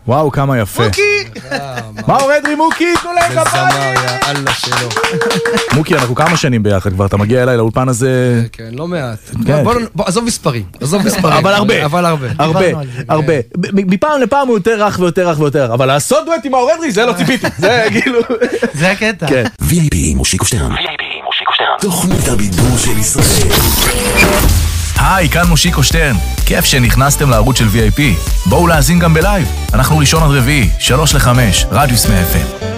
וואו, כמה יפה. מוקי! מאור אדרי, מוקי, תנו להם כפיים! אללה שלו. מוקי, אנחנו כמה שנים ביחד כבר, אתה מגיע אליי לאולפן הזה... כן, לא מעט. כן. בוא, עזוב מספרים. אבל הרבה. אבל הרבה. הרבה. מפעם לפעם הוא יותר רך ויותר רך ויותר, אבל לעשות דואט עם מאור אדרי, זה לא ציפיתי. זה כאילו... זה הקטע. כן. VIP מושיקו שטרן. תוכנית הבידור של ישראל. היי, כאן מושיקו שטרן. כיף שנכנסתם לערוץ של VIP. בואו להאזין גם בלייב. אנחנו ראשון עד רביעי, 3 ל-5, רדיוס 100 FM.